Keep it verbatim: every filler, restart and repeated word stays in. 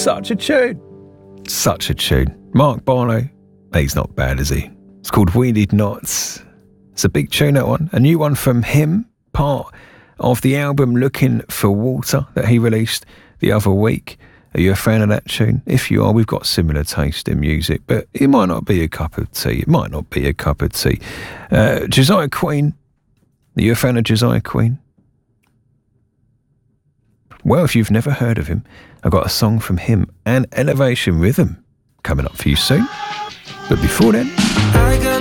Such a tune. Such a tune. Mark Barlow, he's not bad, is he? It's called We Need Knots. It's a big tune, that one. A new one from him, part of the album Looking for Water that he released the other week. Are you a fan of that tune? If you are, we've got similar taste in music, but it might not be a cup of tea. It might not be a cup of tea. Uh, Josiah Queen. Are you a fan of Josiah Queen? Well, if you've never heard of him, I've got a song from him and Elevation Rhythm coming up for you soon. But before then...